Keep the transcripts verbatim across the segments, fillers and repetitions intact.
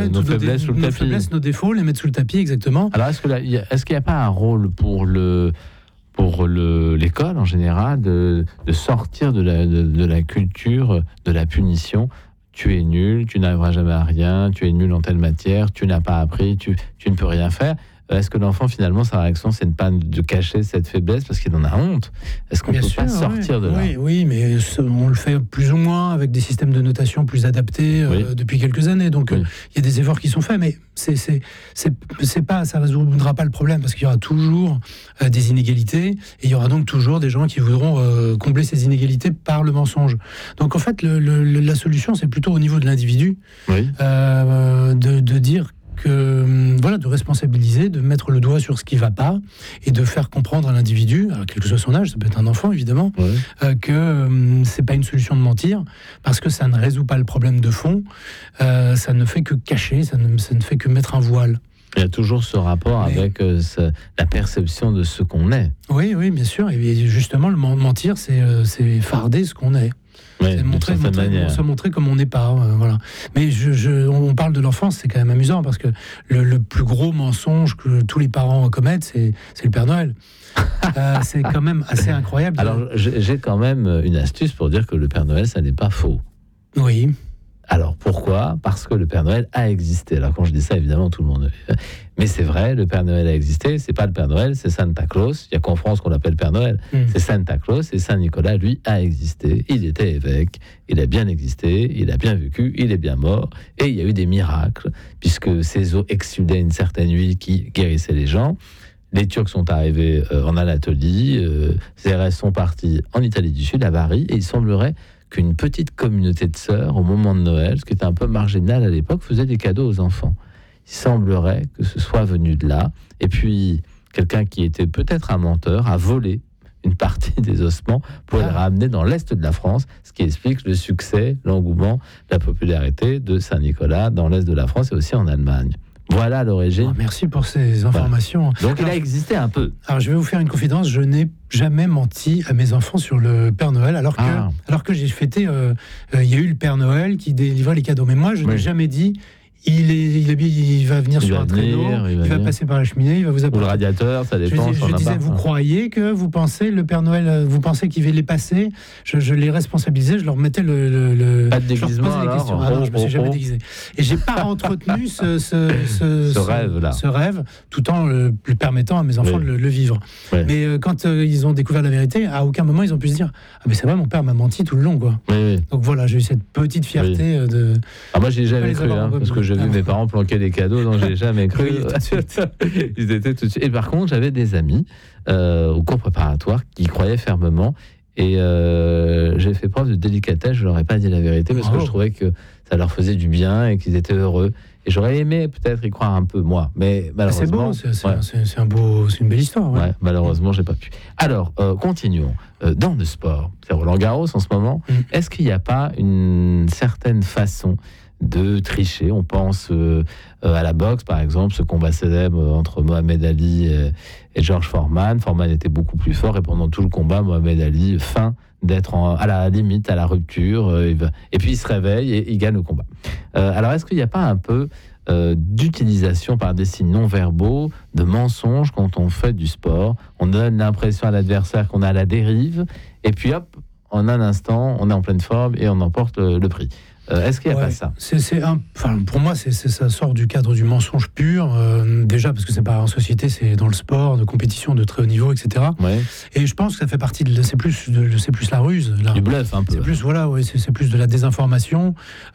ouais, nos faiblesses dé- sous le nos tapis. faiblesses, nos défauts, les mettre sous le tapis, exactement. Alors, est-ce que là, il y a- est-ce qu'il n'y a pas un rôle pour le pour le, l'école en général de, de sortir de la, de, de la culture de la punition? Tu es nul, tu n'arriveras jamais à rien, tu es nul en telle matière, tu n'as pas appris, tu, tu ne peux rien faire. Est-ce que l'enfant, finalement, sa réaction, c'est de ne pas de cacher cette faiblesse parce qu'il en a honte? Est-ce qu'on ne peut Bien pas sûr, sortir oui, de là? Oui, oui, mais ce- on le fait plus ou moins avec des systèmes de notation plus adaptés euh, Oui. depuis quelques années. Donc, il Oui. y a des efforts qui sont faits, mais c'est, c'est, c'est, c'est pas, ça ne résoudra pas le problème parce qu'il y aura toujours euh, des inégalités et il y aura donc toujours des gens qui voudront euh, combler ces inégalités par le mensonge. Donc, en fait, le, le, le- la solution, c'est plutôt au niveau de l'individu Oui. euh, de, de dire que, voilà, de responsabiliser, de mettre le doigt sur ce qui ne va pas et de faire comprendre à l'individu, alors, quel que soit son âge, ça peut être un enfant évidemment, Oui. euh, que euh, c'est pas une solution de mentir parce que ça ne résout pas le problème de fond, euh, ça ne fait que cacher, ça ne, ça ne fait que mettre un voile. Il y a toujours ce rapport Mais- avec euh, ce- la perception de ce qu'on est. Oui, oui, bien sûr. Et justement, le men- mentir, c'est, euh, c'est farder ce qu'on est. Oui, C'est d'une montrer, certaine montrer, manière. se montrer comme on n'est pas. euh, voilà. Mais je, je- on parle de l'enfance, c'est quand même amusant parce que le, le plus gros mensonge que tous les parents commettent, c'est, c'est le Père Noël. Euh, c'est quand même assez incroyable. de- Alors, j'ai j'ai quand même une astuce pour dire que le Père Noël, ça n'est pas faux. oui. Alors, pourquoi? Parce que le Père Noël a existé. Alors, quand je dis ça, évidemment, tout le monde... Mais c'est vrai, le Père Noël a existé. C'est pas le Père Noël, c'est Santa Claus. Il y a qu'en France qu'on l'appelle Père Noël. Mm. C'est Santa Claus. Et Saint Nicolas, lui, a existé. Il était évêque. Il a bien existé. Il a bien vécu. Il est bien mort. Et il y a eu des miracles, puisque ses eaux exsudaient une certaine huile qui guérissait les gens. Les Turcs sont arrivés euh, en Anatolie. Euh, ces restes sont partis en Italie du Sud, à Bari. Et il semblerait qu'une petite communauté de sœurs, au moment de Noël, ce qui était un peu marginal à l'époque, faisait des cadeaux aux enfants. Il semblerait que ce soit venu de là. Et puis, quelqu'un qui était peut-être un menteur a volé une partie des ossements pour les Ah. ramener dans l'Est de la France, ce qui explique le succès, l'engouement, la popularité de Saint-Nicolas dans l'Est de la France et aussi en Allemagne. Voilà l'origine. Oh, merci pour ces informations. Donc, il a Alors, existé un peu. alors, je vais vous faire une confidence. Je n'ai jamais menti à mes enfants sur le Père Noël, alors que, Ah. alors que j'ai fêté. euh, euh, Il y a eu le Père Noël qui délivrait les cadeaux. Mais moi, je n'ai Oui. jamais dit. Il, est, il, est, bien- il va venir Il sur va un traîneau, venir, il il va va, venir. passer par la cheminée, il va vous Ou le apporter. radiateur, ça Je, dépend. dis- si on je a disais, pas. vous croyez que vous pensez le Père Noël, euh, vous pensez qu'il va les passer? Je, je les responsabilisais, je leur mettais le. le, le- Pas de je leur déguisement, posais des alors? questions. Ah non, je me suis Oh, oh, jamais oh. déguisé. Et j'ai pas entretenu ce, ce, ce, Ce rêve-là. ce rêve, tout en le, lui permettant à mes enfants Oui. de le, le vivre. Oui. Mais euh, quand euh, ils ont découvert la vérité, à aucun moment ils ont pu se dire ah mais c'est vrai, mon père m'a menti tout le long, quoi. Oui, oui. Donc voilà, j'ai eu cette petite fierté euh, de. Ah, moi, j'ai Pas jamais les cru, avoir hein, en parce que j'ai vu ah, mes parents planquer des cadeaux, donc j'ai jamais cru. Oui, tout de suite. Ils étaient tout de suite. Et par contre, j'avais des amis euh, au cours préparatoire qui y croyaient fermement. Et euh, j'ai fait preuve de délicatesse, je leur ai pas dit la vérité parce Bravo. que je trouvais que ça leur faisait du bien et qu'ils étaient heureux. Et j'aurais aimé peut-être y croire un peu, moi. Mais Ah, malheureusement. c'est beau, c'est c'est- ouais. c'est- c'est un beau, c'est une belle histoire. ouais. Ouais, malheureusement, j'ai pas pu. Alors, euh, continuons. Euh, dans le sport, c'est Roland Garros en ce moment. Mm. Est-ce qu'il n'y a pas une certaine façon de tricher? On pense euh, euh, à la boxe, par exemple, ce combat célèbre entre Mohamed Ali et, et George Foreman. Foreman était beaucoup plus fort et pendant tout le combat, Mohamed Ali feint d'être en- à la limite, à la rupture, euh, il va- et puis il se réveille et il gagne le combat. Euh, alors, est-ce qu'il n'y a pas un peu euh, d'utilisation par des signes non verbaux, de mensonges quand on fait du sport? On donne l'impression à l'adversaire qu'on est à la dérive, et puis hop, en un instant, on est en pleine forme et on emporte le, le prix. Euh, est-ce qu'il n'y a Ouais, pas ça? c'est, c'est un, enfin, pour moi, c'est, c'est- ça sort du cadre du mensonge pur. euh, déjà, parce que c'est pas en société, c'est dans le sport, de compétition de très haut niveau, et cetera. Ouais. Et je pense que ça fait partie de. C'est plus, de, c'est plus la ruse. La, Du bluff un peu. c'est plus, voilà, ouais, c'est, c'est plus de la désinformation.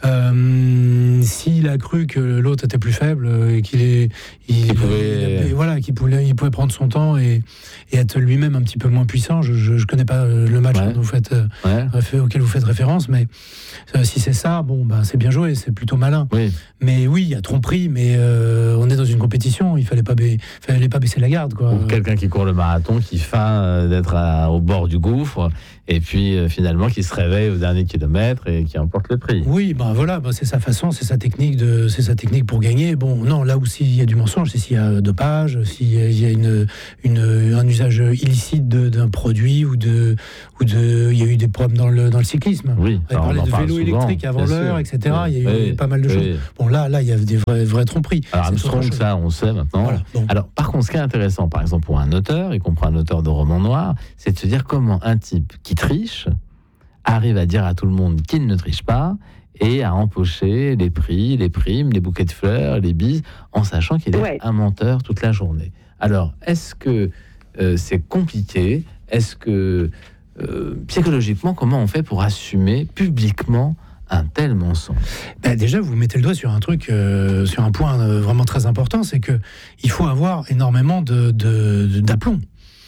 Euh, s'il a cru que l'autre était plus faible euh, et qu'il est, il, Il pouvait- il- voilà, qu'il pouvait, il pouvait prendre son temps et, et être lui-même un petit peu moins puissant. Je, je, je connais pas euh, le match Ouais. dont vous faites, euh, Ouais. réfé- auquel vous faites référence, mais euh, si c'est ça, bon, ben, c'est bien joué, c'est plutôt malin. Oui. Mais oui, il y a tromperie, mais euh, on est dans une compétition, il fallait pas, ba- fallait pas baisser la garde, quoi. Ou quelqu'un qui court le marathon, qui feint euh, d'être à- au bord du gouffre, et puis euh, finalement qui se réveille au dernier kilomètre et qui emporte le prix. Oui, ben voilà, ben c'est sa façon, c'est sa technique de, c'est sa technique pour gagner. Bon, non, là où s'il y a du mensonge, c'est s'il y a dopage, s'il y a, il y a une, une, un usage illicite de- d'un produit ou de, ou de, il y a eu des problèmes dans le, dans le cyclisme. Oui, On avait ça, parlé en de parle vélo souvent, électrique avant bien l'heure, sûr. et cetera. Il y a eu Oui, pas mal de oui. choses. Bon, là, là, il y a des vraies, vraies tromperies. Alors Armstrong, ça, on sait maintenant. Voilà, bon. Alors, par contre, ce qui est intéressant, par exemple, pour un auteur, y compris un auteur de romans noirs, c'est de se dire comment un type qui triche arrive à dire à tout le monde qu'il ne triche pas et à empocher les prix, les primes, les bouquets de fleurs, les bises, en sachant qu'il est ouais. un menteur toute la journée. Alors, est-ce que euh, c'est compliqué ? Est-ce que, euh, psychologiquement, comment on fait pour assumer publiquement un tel mensonge ? Ben déjà, vous mettez le doigt sur un truc, euh, sur un point euh, vraiment très important, c'est que il faut avoir énormément de, de, de, d'aplomb.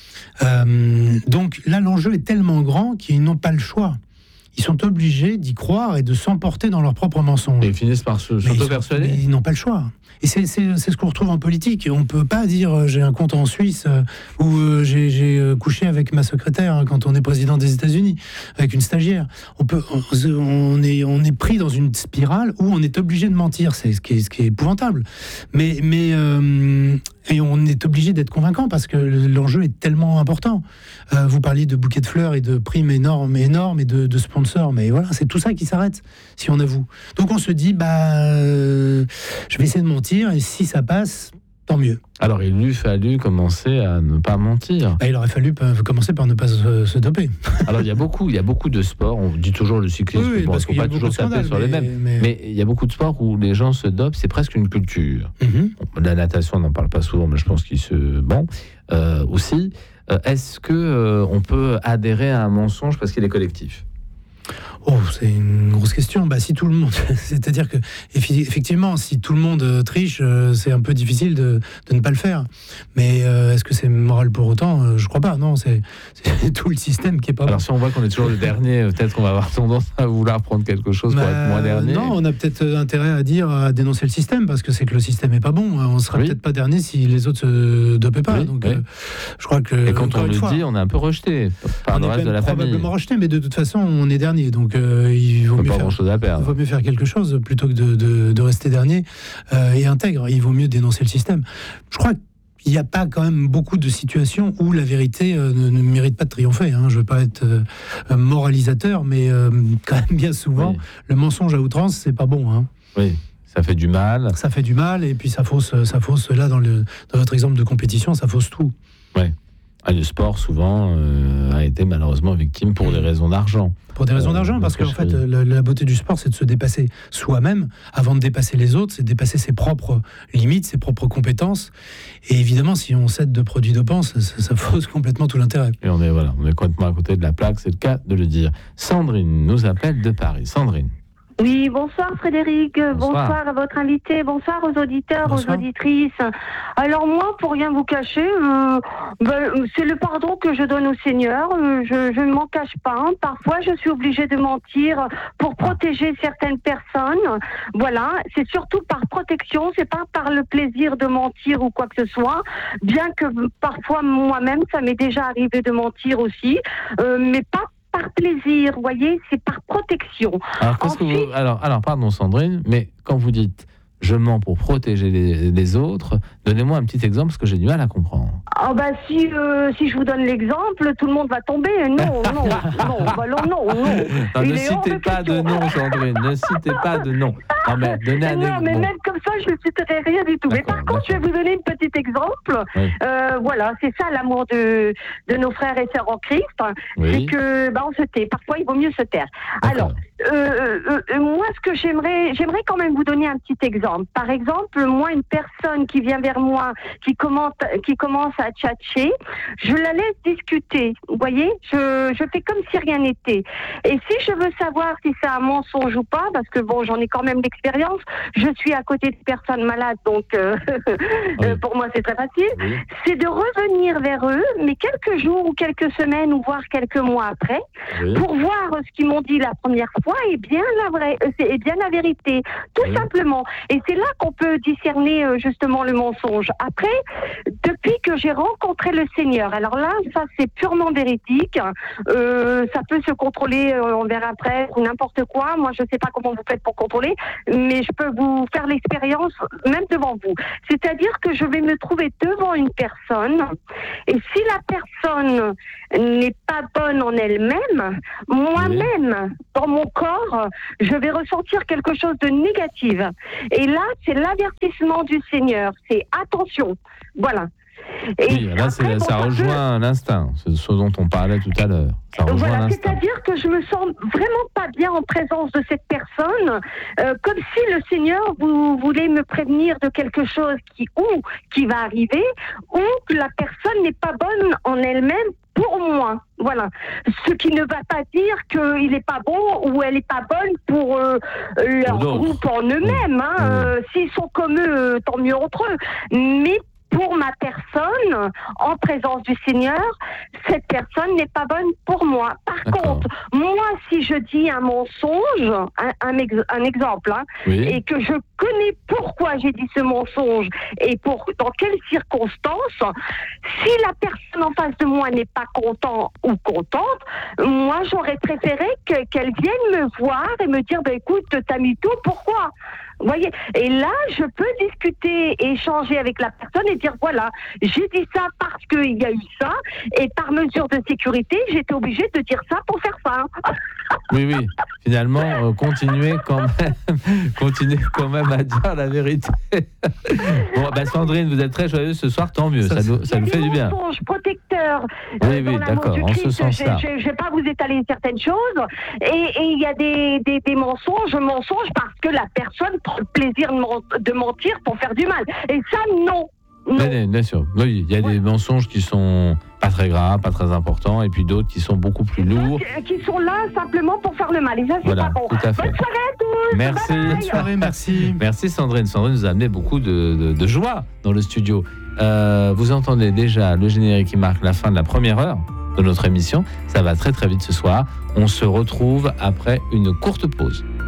Euh, donc là, l'enjeu est tellement grand qu'ils n'ont pas le choix. Ils sont obligés d'y croire et de s'emporter dans leurs propres mensonges. Et ils finissent par se s'auto-persuader. Ils, ils n'ont pas le choix. Et c'est, c'est, c'est ce qu'on retrouve en politique. On ne peut pas dire euh, j'ai un compte en Suisse euh, ou euh, j'ai, j'ai euh, couché avec ma secrétaire hein, quand on est président des États-Unis, avec une stagiaire. On, peut, on, on, est, on est pris dans une spirale où on est obligé de mentir. C'est ce qui est, ce qui est épouvantable. Mais, mais euh, et on est obligé d'être convaincant parce que l'enjeu est tellement important. Euh, vous parliez de bouquets de fleurs et de primes énormes, énormes et de, de sponsors. Mais voilà, c'est tout ça qui s'arrête si on avoue. Donc on se dit, bah, euh, je vais essayer de mentir. Et si ça passe, tant mieux. Alors, il lui fallu commencer à ne pas mentir. Bah, il aurait fallu commencer par ne pas se, se doper. Alors, il y a beaucoup, il y a beaucoup de sports. On dit toujours le cyclisme. Oui, bon, parce qu'il faut pas toujours taper sur mais, les mêmes. Mais... mais il y a beaucoup de sports où les gens se dopent. C'est presque une culture. Mm-hmm. Bon, la natation, on n'en parle pas souvent, mais je pense qu'il se bon euh, aussi. Euh, est-ce que euh, on peut adhérer à un mensonge parce qu'il est collectif ? Oh, c'est une grosse question. Bah, si tout le monde, c'est-à-dire que effectivement, si tout le monde triche, c'est un peu difficile de, de ne pas le faire. Mais euh, est-ce que c'est moral pour autant ? Je crois pas. Non, c'est, c'est tout le système qui est pas. Alors bon. Si on voit qu'on est toujours le dernier, peut-être qu'on va avoir tendance à vouloir prendre quelque chose bah, pour être moins dernier. Non, on a peut-être intérêt à dire, à dénoncer le système parce que c'est que le système est pas bon. On sera oui. peut-être pas dernier si les autres se dopaient pas. Oui, Donc, oui. Euh, je crois que. Et quand on le fois, dit, on est un peu rejeté par on le reste de la famille. Probablement rejeté, mais de toute façon, on est dernier. Donc euh, il vaut mieux, faire, il vaut mieux faire quelque chose plutôt que de, de, de rester dernier euh, et intègre. Il vaut mieux dénoncer le système. Je crois qu'il n'y a pas quand même beaucoup de situations où la vérité euh, ne, ne mérite pas de triompher. Hein. Je ne veux pas être euh, moralisateur, mais euh, quand même bien souvent, oui. le mensonge à outrance, c'est pas bon. Hein. Oui. Ça fait du mal. Ça fait du mal et puis ça fausse, ça fausse là dans, le, dans votre exemple de compétition, ça fausse tout. Oui. Ah, le sport, souvent, euh, a été malheureusement victime pour des raisons d'argent. Pour des raisons euh, d'argent, parce qu'en fait, la, la beauté du sport, c'est de se dépasser soi-même avant de dépasser les autres, c'est de dépasser ses propres limites, ses propres compétences. Et évidemment, si on cède de produits dopants, ça, ça, ça fausse complètement tout l'intérêt. Et on est, voilà, on est complètement à côté de la plaque, c'est le cas de le dire. Sandrine nous appelle de Paris. Sandrine. Oui, bonsoir Frédéric, bonsoir. bonsoir à votre invité, bonsoir aux auditeurs, bonsoir. aux auditrices. Alors moi, pour rien vous cacher, euh, ben, c'est le pardon que je donne au Seigneur, euh, je, je ne m'en cache pas. Parfois, je suis obligée de mentir pour protéger certaines personnes. Voilà, c'est surtout par protection, c'est pas par le plaisir de mentir ou quoi que ce soit, bien que parfois moi-même, ça m'est déjà arrivé de mentir aussi, euh, mais pas par plaisir, vous voyez, c'est par protection. Alors, qu'est-ce Ensuite, que vous, alors, alors, pardon Sandrine, mais quand vous dites je mens pour protéger les, les autres, donnez-moi un petit exemple parce que j'ai du mal à comprendre. Ah bah si euh, si je vous donne l'exemple, tout le monde va tomber. Non, non, non, bah non, non, non. non ne citez pas de nom, Sandrine, ne citez pas de nom. Non mais donnez un exemple. Non, mais même comme ça, je ne citerai rien du tout. D'accord, mais par contre, je vais vous donner un petit exemple. Oui. Euh, voilà, c'est ça l'amour de de nos frères et sœurs en Christ. Oui. C'est que bah on se tait. Parfois, il vaut mieux se taire. D'accord. Alors, euh, euh, moi, ce que j'aimerais, j'aimerais quand même vous donner un petit exemple. Par exemple, moi, une personne qui vient vers moi, qui commence, qui commence à tchatcher, je la laisse discuter. Vous voyez, je, je fais comme si rien n'était. Et si je veux savoir si c'est un mensonge ou pas, parce que bon, j'en ai quand même l'expérience, je suis à côté de personnes malades, donc euh, oui. pour moi c'est très facile. Oui. C'est de revenir vers eux, mais quelques jours ou quelques semaines ou voire quelques mois après, oui. pour voir ce qu'ils m'ont dit la première fois et bien la vraie, et bien la vérité, tout oui. simplement. Et c'est là qu'on peut discerner euh, justement le mensonge. Après, depuis que j'ai rencontré le Seigneur, alors là, ça c'est purement véridique. Euh, ça peut se contrôler euh, envers un prêtre ou n'importe quoi. Moi, je ne sais pas comment vous faites pour contrôler. mais je peux vous faire l'expérience même devant vous. C'est-à-dire que je vais me trouver devant une personne, et si la personne n'est pas bonne en elle-même, moi-même, dans mon corps, je vais ressentir quelque chose de négatif. Et là, c'est l'avertissement du Seigneur. C'est attention. Voilà. Et oui, là, après, c'est, bon, ça rejoint peut... l'instinct, ce dont on parlait tout à l'heure. Ça voilà, l'instinct. C'est-à-dire que je me sens vraiment pas bien en présence de cette personne, euh, comme si le Seigneur vous voulait me prévenir de quelque chose qui ou qui va arriver, ou que la personne n'est pas bonne en elle-même pour moi. Voilà. Ce qui ne va pas dire qu'il n'est pas bon ou elle n'est pas bonne pour euh, leur pour groupe en eux-mêmes. Hein. Mmh. Euh, s'ils sont comme eux, tant mieux entre eux. Mais pour ma personne, en présence du Seigneur, cette personne n'est pas bonne pour moi. Par D'accord. contre, moi, si je dis un mensonge, un, un, ex, un exemple, hein, oui. et que je connais pourquoi j'ai dit ce mensonge et pour dans quelles circonstances, si la personne en face de moi n'est pas content ou contente, moi, j'aurais préféré que, qu'elle vienne me voir et me dire, bah, écoute, t'as mis tout, pourquoi ? Vous voyez, et là, je peux discuter et échanger avec la personne et dire, voilà, j'ai dit ça parce qu'il y a eu ça, et par mesure de sécurité, j'étais obligée de dire ça pour faire ça. Oui, oui, finalement, euh, continuez quand même, continuez quand même à dire la vérité. Bon, bah, Sandrine, vous êtes très joyeuse ce soir, tant mieux, ça, ça nous, ça nous fait du bien. Mensonge protecteur. Oui, euh, oui, d'accord, en ce sens-là. Je ne vais pas vous étaler certaines choses, et il y a des, des, des mensonges, mensonges parce que la personne prend le plaisir de mentir pour faire du mal. Et ça, non. Non. Bien, bien sûr. Oui, il y a ouais. des mensonges qui sont pas très graves, pas très importants, et puis d'autres qui sont beaucoup plus lourds. Qui sont là simplement pour faire le mal. Et ça, c'est voilà, pas bon. Tout à fait. Bonne soirée à tous. Merci. Bonne soirée, merci. Merci Sandrine. Sandrine nous a amené beaucoup de, de, de joie dans le studio. Euh, vous entendez déjà le générique qui marque la fin de la première heure de notre émission. Ça va très très vite ce soir. On se retrouve après une courte pause.